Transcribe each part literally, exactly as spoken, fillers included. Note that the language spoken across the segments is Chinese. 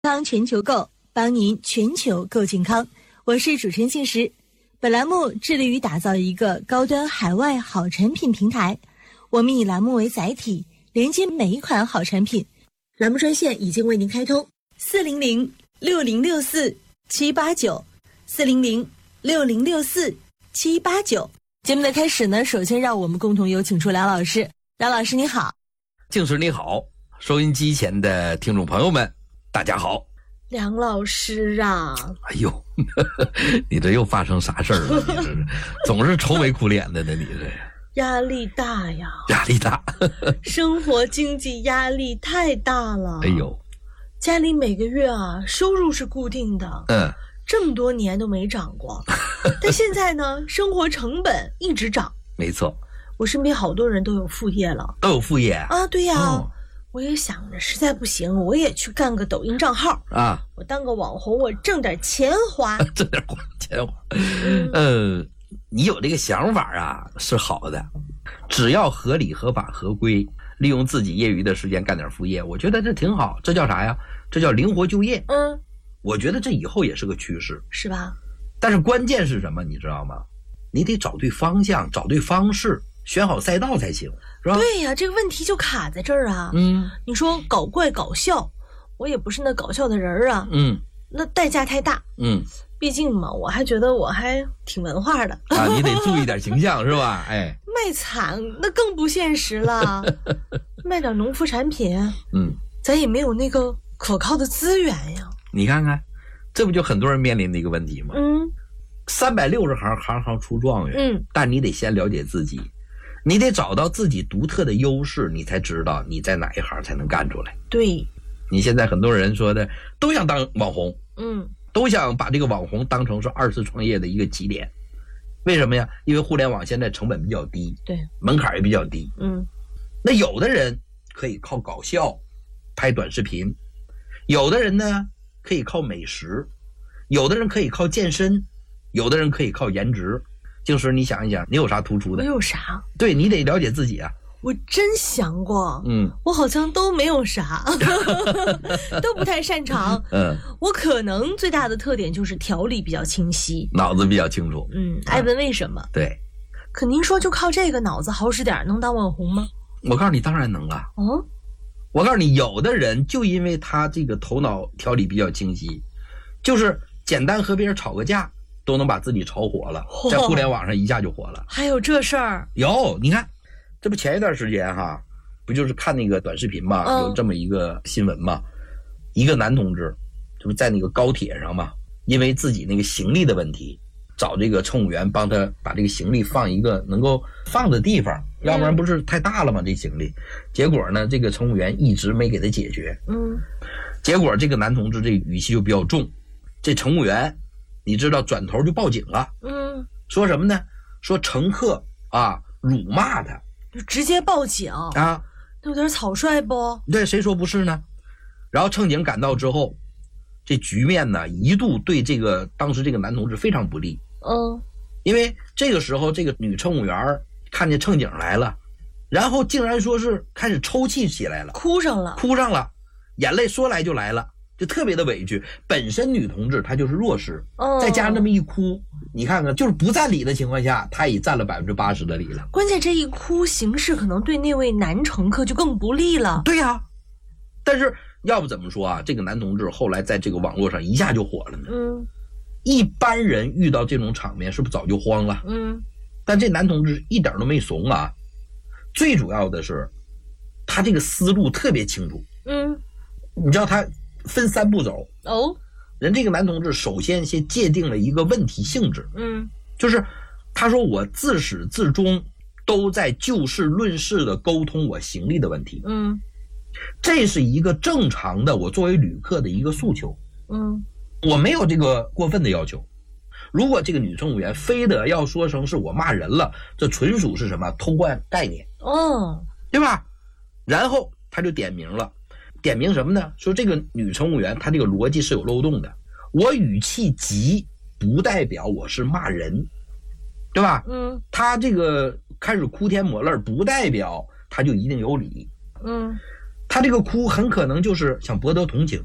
康全球购，帮您全球购健康。我是主持人信实，本栏目致力于打造一个高端海外好产品平台。我们以栏目为载体，连接每一款好产品。栏目专线已经为您开通：四零零六零六四七八九，四零零六零六四七八九。节目的开始呢，首先让我们共同有请出梁老师。梁老师你好。 静时你好，收音机前的听众朋友们大家好。 梁老师啊， 哎呦你这又发生啥事儿了？你这总是愁眉苦脸的呢，你这压力大呀， 压力大生活经济压力太大了。 哎呦， 家里每个月啊收入是固定的， 嗯， 这么多年都没涨过但现在呢生活成本一直涨。 没错， 我身边好多人都有副业了。 都有副业啊？对呀、 哦，我也想着实在不行我也去干个抖音账号啊， 我当个网红，我挣点钱花挣点钱花呃，你有这个想法啊是好的，只要合理合法合规，利用自己业余的时间干点副业，我觉得这挺好。这叫啥呀？这叫灵活就业。 嗯， 我觉得这以后也是个趋势， 是吧？ 但是关键是什么你知道吗？你得找对方向，找对方式，选好赛道才行，是吧？ 对呀，这个问题就卡在这儿啊。 嗯， 你说搞怪搞笑，我也不是那搞笑的人啊。 嗯， 那代价太大。 嗯， 毕竟嘛，我还觉得我还挺文化的啊，你得注意点形象是吧？哎， 卖惨那更不现实了卖点农副产品， 嗯， 咱也没有那个可靠的资源呀。 你看看，这不就很多人面临的一个问题吗？ 嗯， 三百六十行，行行出状元。 嗯， 但你得先了解自己，你得找到自己独特的优势，你才知道你在哪一行才能干出来。 对， 你现在很多人说的都想当网红， 嗯， 都想把这个网红当成是二次创业的一个起点。为什么呀？因为互联网现在成本比较低， 对， 门槛也比较低。 嗯， 那有的人可以靠搞笑拍短视频，有的人呢可以靠美食，有的人可以靠健身，有的人可以靠颜值。静时你想一想，你有啥突出的？ 我有啥？ 对，你得了解自己啊。 我真想过， 嗯， 我好像都没有啥都不太擅长。 嗯， 我可能最大的特点就是条理比较清晰， 脑子比较清楚。 嗯，爱问为什么。 对， 可您说就靠这个脑子好使点能当网红吗？ 我告诉你当然能了。 哦， 我告诉你，有的人就因为他这个头脑条理比较清晰，就是简单和别人吵个架都能把自己炒火了，在互联网上一下就火了。 还有这事儿？ 有，你看这不前一段时间哈，不就是看那个短视频嘛、嗯、有这么一个新闻嘛，一个男同志就是在那个高铁上嘛，因为自己那个行李的问题，找这个乘务员帮他把这个行李放一个能够放的地方，要不然不是太大了吗、嗯、这行李。结果呢这个乘务员一直没给他解决。 嗯， 结果这个男同志这语气就比较重，这乘务员你知道转头就报警了。 嗯， 说什么呢？说乘客啊辱骂他， 就直接报警啊， 那有点草率不？ 对，谁说不是呢？然后乘警赶到之后，这局面呢一度对这个当时这个男同志非常不利。 嗯， 因为这个时候这个女乘务员看见乘警来了，然后竟然说是开始抽泣起来了， 哭上了， 哭上了，眼泪说来就来了，就特别的委屈。本身女同志她就是弱势， 哦， 再加上这么一哭，你看看，就是不占理的情况下，她已占了百分之八十的理了。 关键这一哭，形势可能对那位男乘客就更不利了。 对呀、啊，但是要不怎么说啊？这个男同志后来在这个网络上一下就火了呢。 嗯， 一般人遇到这种场面，是不是早就慌了？ 嗯， 但这男同志一点都没怂啊。最主要的是，他这个思路特别清楚。 嗯， 你知道他分三步走哦。 人这个男同志首先先界定了一个问题性质， 嗯， 就是他说我自始至终都在就事论事的沟通我行李的问题。 嗯， 这是一个正常的我作为旅客的一个诉求。 嗯， 我没有这个过分的要求。如果这个女乘务员非得要说成是我骂人了，这纯属是什么偷换概念， 哦， 对吧？然后他就点名了，点名什么呢？说这个女乘务员她这个逻辑是有漏洞的，我语气急不代表我是骂人，对吧？ 嗯， 她这个开始哭天抹泪不代表她就一定有理。 嗯， 她这个哭很可能就是想博得同情，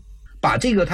把这个他